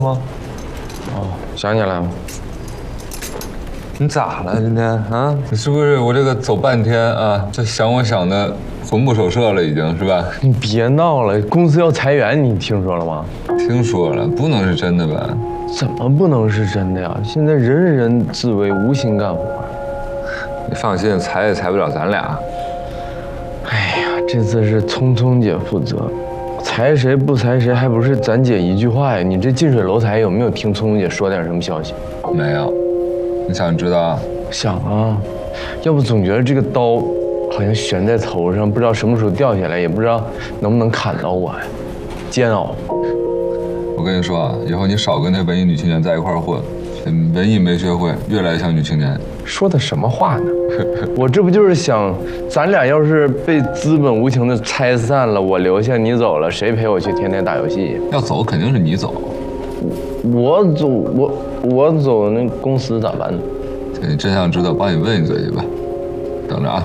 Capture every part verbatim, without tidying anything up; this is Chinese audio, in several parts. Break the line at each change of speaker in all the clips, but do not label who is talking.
吗？哦，想起来了。你咋了今天啊？你是不是我这个走半天啊，这想我想的魂不守舍了，已经是吧？
你别闹了，公司要裁员，你听说了吗？
听说了，不能是真的吧？
怎么不能是真的呀？现在人人自危，无心干活。
你放心，裁也裁不了咱俩。
哎呀，这次是聪聪姐负责。 裁谁不裁谁，还不是咱姐一句话呀？你这近水楼台有没有听聪聪姐说点什么消息？
没有，你想知道？
想啊，要不总觉得这个刀好像悬在头上，不知道什么时候掉下来，也不知道能不能砍到我呀，煎熬。
我跟你说啊，以后你少跟那文艺女青年在一块儿混，文艺没学会，越来越像女青年。
说的什么话呢？我这不就是想，咱俩要是被资本无情的拆散了，我留下你走了，谁陪我去天天打游戏？
要走肯定是你走，
我走，我我走，那公司咋办呢？
你真想知道，帮你问一嘴去吧，等着啊。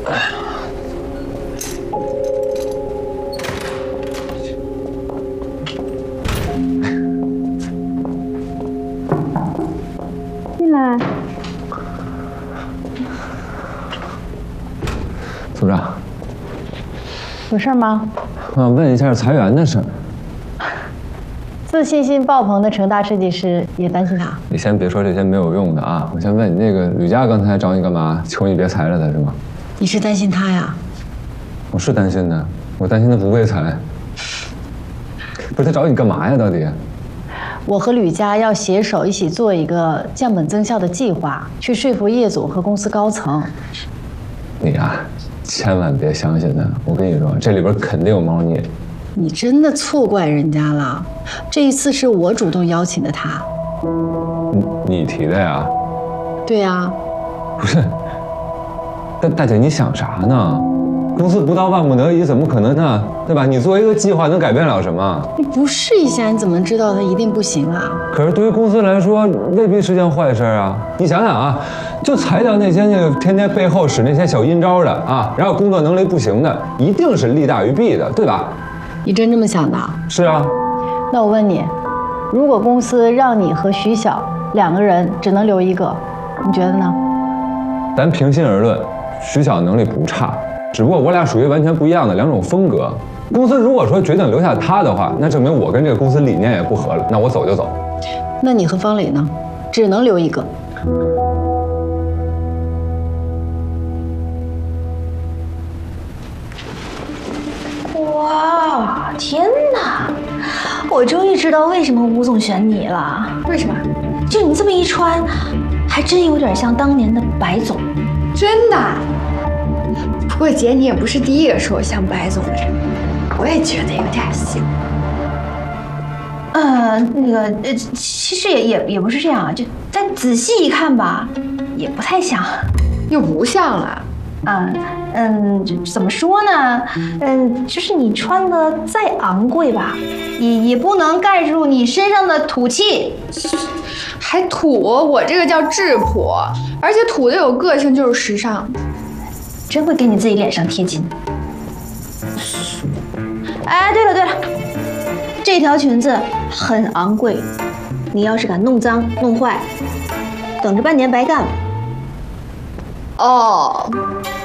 进来。
组长，
有事吗？
我想问一下裁员的事儿。
自信心爆棚的成大设计师也担心他。
你先别说这些没有用的啊，我先问你，那个吕佳刚才找你干嘛？求你别裁了他是吗？
你是担心他呀？
我是担心的，我担心他不被裁。不是他找你干嘛呀？到底？
我和吕佳要携手一起做一个降本增效的计划，去说服叶总和公司高层。
你啊。 千万别相信他！我跟你说，这里边肯定有猫腻。
你真的错怪人家了。这一次是我主动邀请的他。
你你提的呀？
对呀。
不是，大大姐，你想啥呢？公司不到万不得已，怎么可能呢？对吧？你做一个计划能改变了什么？
你不试一下，你怎么知道它一定不行啊？
可是对于公司来说，未必是件坏事啊！你想想啊。 就裁掉那些那个天天背后使那些小阴招的啊，然后工作能力不行的，一定是利大于弊的，对吧？
你真这么想的？
是啊。
那我问你，如果公司让你和徐晓两个人只能留一个，你觉得呢？
咱平心而论，徐晓能力不差，只不过我俩属于完全不一样的两种风格。公司如果说决定留下他的话，那证明我跟这个公司理念也不合了，那我走就走。
那你和方磊呢？只能留一个。
哇，天哪！我终于知道为什么吴总选你了。
为什么？
就你这么一穿，还真有点像当年的白总。
真的？不过姐，你也不是第一个说我像白总的人，我也觉得有点像。
呃，那个呃，其实也也也不是这样，就但仔细一看吧，也不太像，
又不像了。
嗯嗯，怎么说呢？嗯，就是你穿的再昂贵吧，也也不能盖住你身上的土气。
还土？我这个叫质朴，而且土的有个性就是时尚。
真会给你自己脸上贴金。哎，对了对了，这条裙子很昂贵，你要是敢弄脏弄坏，等着半年白干。
哦，